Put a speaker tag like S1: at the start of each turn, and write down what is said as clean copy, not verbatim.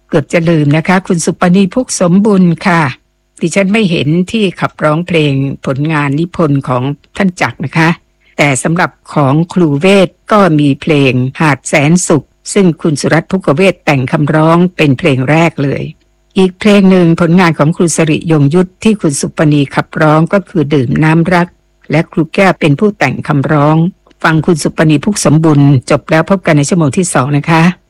S1: เกือบจะลืมนะคะคุณสุปณีพุกสมบุญค่ะดิฉันไม่เห็นที่ขับร้องเพลงผลงานนิพนธ์ของท่านจักรนะคะแต่สำหรับของครูเวทก็มีเพลงหาดแสนสุขซึ่งคุณสุรัตน์ภุกเวทแต่งคำร้องเป็นเพลงแรกเลยอีกเพลงหนึ่งผลงานของครูสิริยงยุทธที่คุณสุปณีขับร้องก็คือดื่มน้ำรักและครูแก้วเป็นผู้แต่งคำร้องฟังคุณสุปณีพุกสมบุญจบแล้วพบกันในชั่วโมงที่2นะคะ